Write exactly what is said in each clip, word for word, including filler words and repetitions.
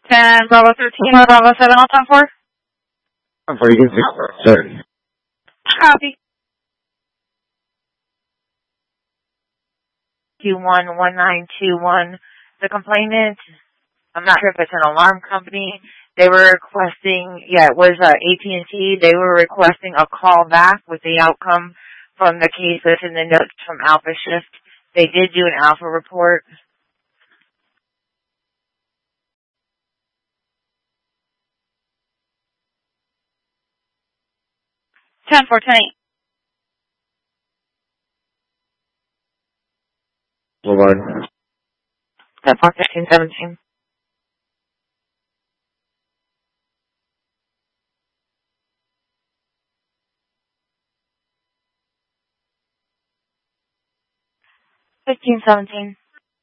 ten, Bravo thirteen, Bravo seven, all time four. I'm for you, sir. Copy. two one one nine two one. The complainant, I'm not sure if it's an alarm company, they were requesting, yeah, it was uh, A T and T, they were requesting a call back with the outcome from the case list and the notes from Alpha Shift. They did do an Alpha report. ten four, ten eight. Boulevard. ten four, fifteen seventeen. fifteen seventeen.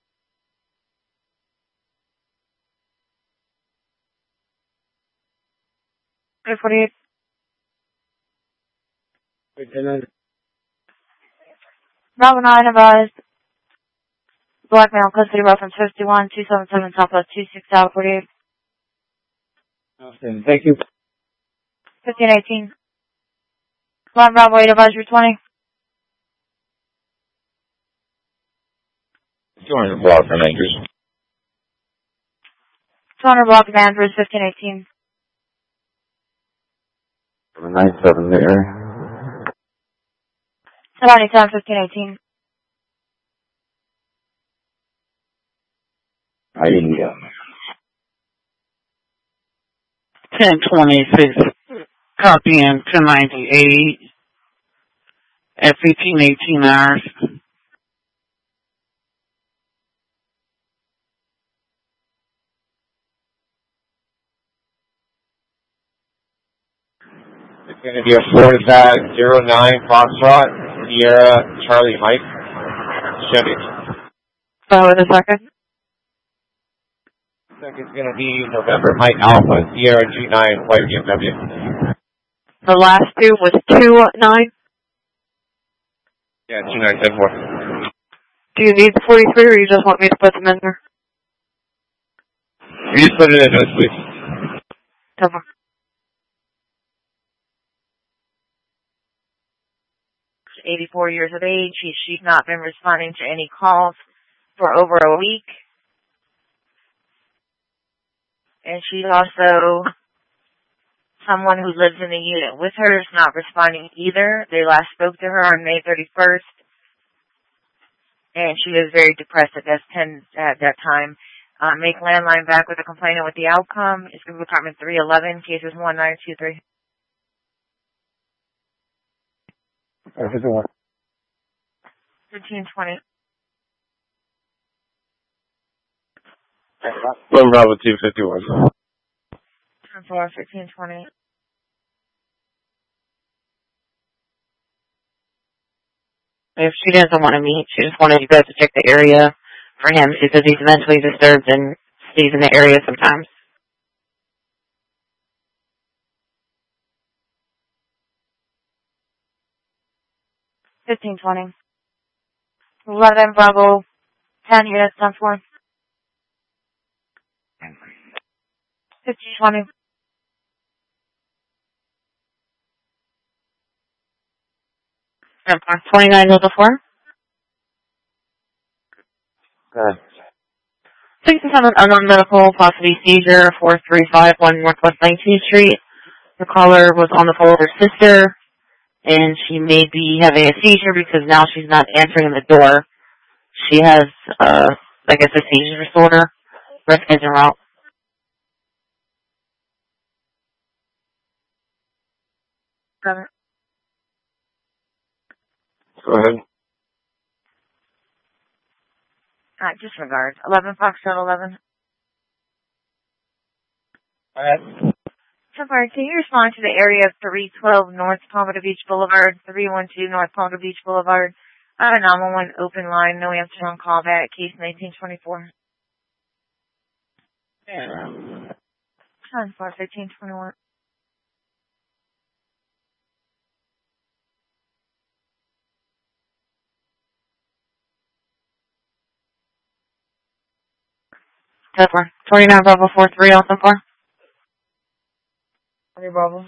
three forty-eight. Bravo nine advised. Black male custody reference fifty-one, two seventy-seven, Southwest two six out forty-eight. Awesome. Thank you. fifteen eighteen. Line Bravo eight advisory twenty. Join the block for Andrews. two hundred block of Andrews, fifteen eighteen. nine seven there. seventy ten, fifteen eighteen. I didn't go. ten twenty-six, copy in ten ninety-eight at fifteen eighteen hours. It's going to be a Florida Tag zero nine Foxtrot, Sierra, Charlie Mike, Chevy. Oh, in a second. Second's going to be November Mike Alpha, Sierra G nine, White B M W. The last two was two nine. Yeah, two nine seven four. Do you need the forty-three or you just want me to put them in there? You just put it in those, please. Cover. eighty-four years of age. She, she's not been responding to any calls for over a week. And she's also someone who lives in the unit with her is not responding either. They last spoke to her on May thirty-first. And she was very depressed at that, ten, at that time. Uh, make landline back with a complainant with the outcome. It's group apartment three eleven, cases one nine two three. fifteen twenty. One Bravo two fifty-one. ten four, fifteen twenty. If she doesn't want to meet, she just wanted you guys to check the area for him because he's mentally disturbed and stays in the area sometimes. fifteen twenty. eleven Bravo, ten units, ten four. fifteen twenty. twenty-nine level four. Okay. sixty-seven unknown medical, possibly seizure, four three five one Northwest nineteenth Street. The caller was on the phone with her sister, and she may be having a seizure because now she's not answering the door. She has, uh, I guess, a seizure disorder. Rescues en route. Seven. Go ahead. Uh, disregard. eleven Foxtrot eleven. Go ahead. Temporary, can you respond to the area of three twelve North Palmetto Beach Boulevard, three one two North Palmetto Beach Boulevard? I have a nine one one open line, no answer on callback, case nineteen twenty-four. Yeah. ten four, fifteen twenty-one. ten four. twenty-nine Bravo four three on ten four. twenty Bravo.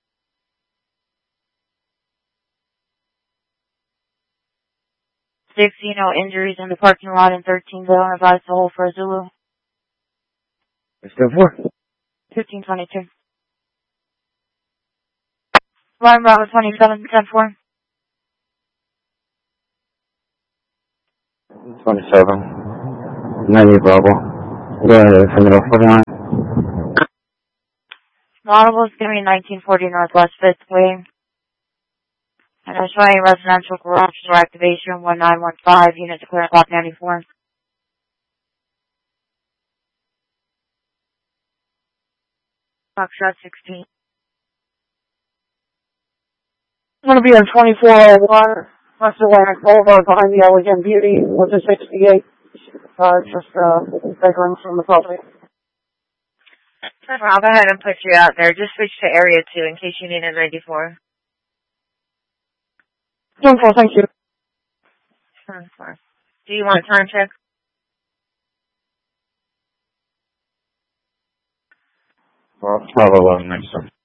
sixty, no injuries in the parking lot, and thirteen zero advised to hold for a Zulu. ten four. fifteen twenty-two. Line Bravo twenty-seven, ten four. twenty-seven. ninety Bravo. Go ahead, criminal forty-nine. Audible is giving me nineteen forty Northwest fifth Way. And I'm showing residential garage door activation one nine one five, unit to clear block ninety-four. Foxtrot sixteen. I'm going to be on twenty-four oh one West Atlantic Boulevard behind the Elegant Beauty with a sixty-eight. Uh, just, uh, figuring from the property. I'll go ahead and put you out there. Just switch to area two in case you need it ready for. ten four, thank you. ten four. Do you want a time check? Well, twelve eleven next time.